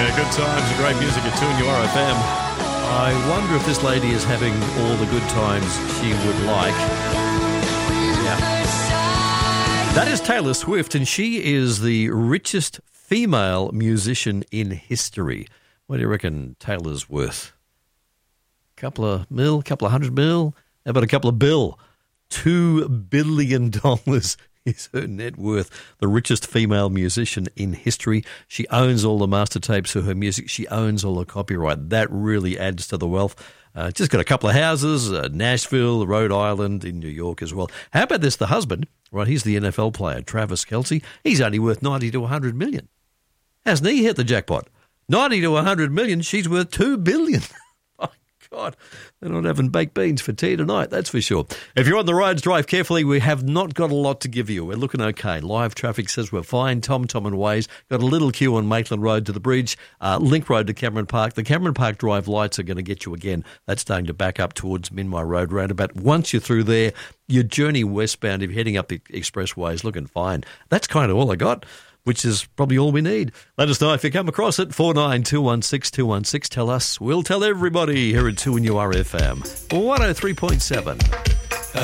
Yeah, good times and great music at 2 and your RFM. I wonder if this lady is having all the good times she would like. Yeah. That is Taylor Swift, and she is the richest female musician in history. What do you reckon Taylor's worth? Couple of hundred mil? How about a couple of bill? $2 billion is her net worth. The richest female musician in history. She owns all the master tapes of her music. She owns all the copyright. That really adds to the wealth. Just got a couple of houses, Nashville, Rhode Island, in New York as well. How about this? The husband, right, he's the NFL player, Travis Kelce. He's only worth 90 to 100 million. Hasn't he hit the jackpot? 90 to 100 million, she's worth $2 billion. God, they're not having baked beans for tea tonight, that's for sure. If you're on the roads, drive carefully. We have not got a lot to give you. We're looking okay. Live traffic says we're fine. Tom and Ways. Got a little queue on Maitland Road to the bridge. Link Road to Cameron Park. The Cameron Park Drive lights are going to get you again. That's starting to back up towards Minmay Road roundabout. Once you're through there, your journey westbound, if you're heading up the expressway, is looking fine. That's kind of all I got, which is probably all we need. Let us know if you come across it. 49216216. Tell us. We'll tell everybody here at 2 and RFM 103.7.